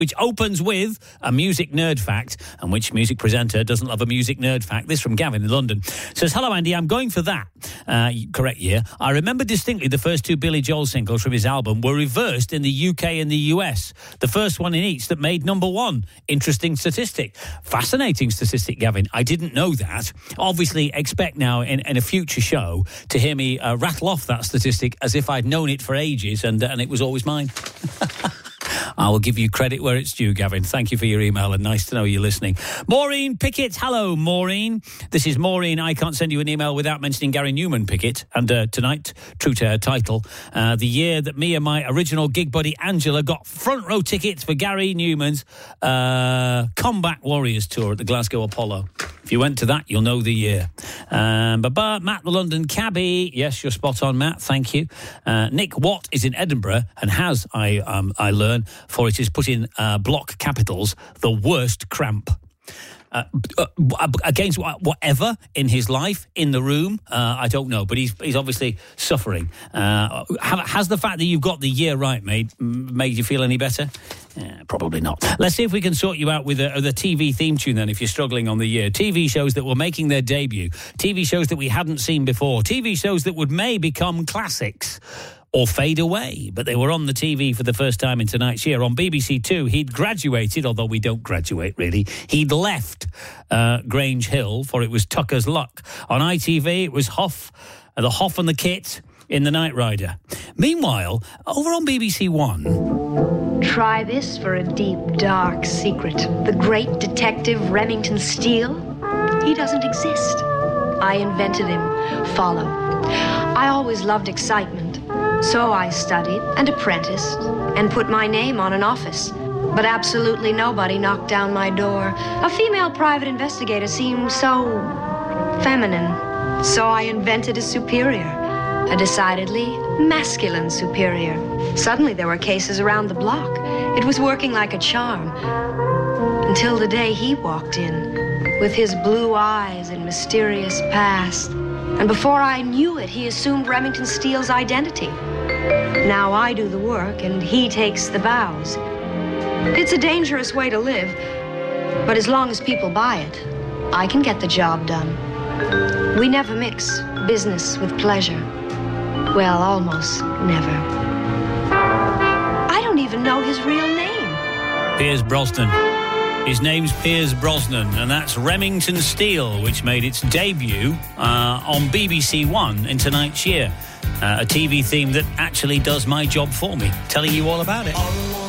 which opens with a music nerd fact. And which music presenter doesn't love a music nerd fact? This from Gavin in London. Says, hello, Andy, I'm going for that. Correct year. I remember distinctly the first two Billy Joel singles from his album were reversed in the UK and the US. The first one in each that made number one. Interesting statistic. Fascinating statistic, Gavin. I didn't know that. Obviously, expect now in a future show to hear me rattle off that statistic as if I'd known it for ages and it was always mine. I will give you credit where it's due, Gavin. Thank you for your email and nice to know you're listening. Maureen Pickett. Hello, Maureen. This is Maureen. I can't send you an email without mentioning Gary Newman Pickett. And tonight, true to her title, the year that me and my original gig buddy Angela got front row tickets for Gary Newman's Combat Warriors tour at the Glasgow Apollo. If you went to that, you'll know the year. But Matt, the London cabbie. Yes, you're spot on, Matt. Thank you. Nick Watt is in Edinburgh and has, I learn, for it is put in block capitals, the worst cramp. Against whatever in his life, in the room, I don't know, but he's obviously suffering. Has the fact that you've got the year right made you feel any better? Probably not. Let's see if we can sort you out with a TV theme tune then, if you're struggling on the year. TV shows that were making their debut, TV shows that we hadn't seen before, TV shows that may become classics or fade away, but they were on the TV for the first time in tonight's year. On BBC Two, he'd graduated, although we don't graduate, really. He'd left Grange Hill, for it was Tucker's Luck. On ITV, it was the Hoff and the Kit in The Knight Rider. Meanwhile, over on BBC One... Try this for a deep, dark secret. The great detective Remington Steele, he doesn't exist. I invented him. Follow. I always loved excitement. So I studied and apprenticed and put my name on an office. But absolutely nobody knocked down my door. A female private investigator seemed so feminine. So I invented a superior, a decidedly masculine superior. Suddenly there were cases around the block. It was working like a charm. Until the day he walked in with his blue eyes and mysterious past. And before I knew it, he assumed Remington Steele's identity. Now I do the work and he takes the bows. It's a dangerous way to live, but as long as people buy it, I can get the job done. We never mix business with pleasure. Well, almost never. I don't even know his real name. Pierce Brosnan. His name's Pierce Brosnan, and that's Remington Steele, which made its debut on BBC One in tonight's year. A TV theme that actually does my job for me, telling you all about it.